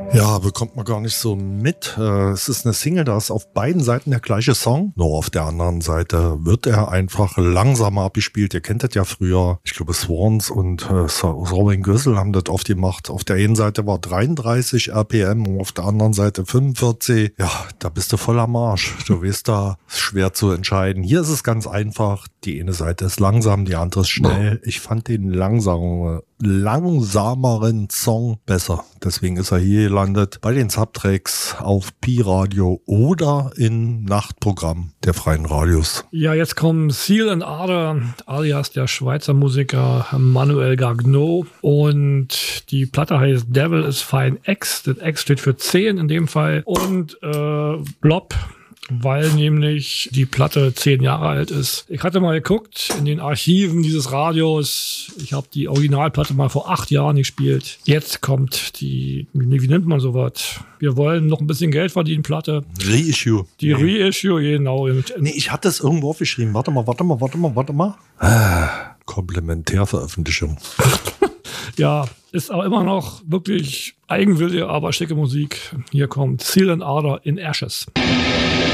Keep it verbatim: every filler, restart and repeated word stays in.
Ja, bekommt man gar nicht so mit. Es ist eine Single, da ist auf beiden Seiten der gleiche Song. Nur auf der anderen Seite wird er einfach langsamer abgespielt. Ihr kennt das ja früher. Ich glaube, Swans und äh, Robin Gössel haben das oft gemacht. Auf der einen Seite war dreiunddreißig R P M und auf der anderen Seite fünfundvierzig. Ja, da bist du voll am Arsch. Du weißt, da ist schwer zu entscheiden. Hier ist es ganz einfach. Die eine Seite ist langsam, die andere ist schnell. Ich fand den langsamen, langsameren Song besser. Deswegen ist er hier gelandet bei den Subtracks auf Pi-Radio oder im Nachtprogramm der Freien Radios. Ja, jetzt kommen Seal and Ardor, alias der Schweizer Musiker Manuel Gagnon. Und die Platte heißt Devil is Fine X. Das X steht für zehn in dem Fall. Und äh, Blob, weil nämlich die Platte zehn Jahre alt ist. Ich hatte mal geguckt in den Archiven dieses Radios. Ich habe die Originalplatte mal vor acht Jahren gespielt. Jetzt kommt die, wie, wie nennt man sowas? Wir wollen noch ein bisschen Geld verdienen, Platte. Reissue. Die Reissue, genau. Nee, ich hatte es irgendwo aufgeschrieben. Warte mal, warte mal, warte mal, warte mal. Ah, Komplementärveröffentlichung. Ja, ist aber immer noch wirklich Eigenwille, aber schicke Musik. Hier kommt Seal and Ardor in Ashes.